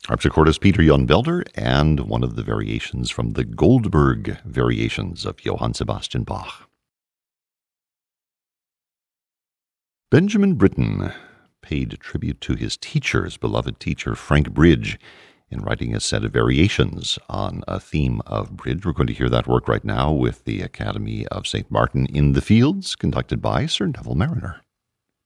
Harpsichordist Peter Jan Belder and one of the variations from the Goldberg variations of Johann Sebastian Bach. Benjamin Britten paid tribute to his beloved teacher Frank Bridge, in writing a set of variations on a theme of bridge. We're going to hear that work right now with the Academy of St. Martin in the Fields, conducted by Sir Neville Mariner.